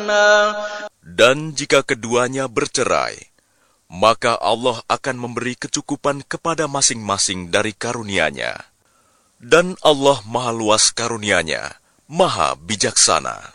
Dan jika keduanya bercerai, maka Allah akan memberi kecukupan kepada masing-masing dari karunia-Nya. Dan Allah Maha Luas karunia-Nya, Maha Bijaksana.